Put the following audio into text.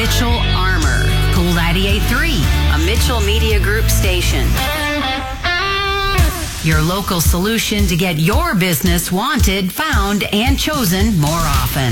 Mitchell Armor. Cool 98.3, a Mitchell Media Group station. Your local solution to get your business wanted, found, and chosen more often.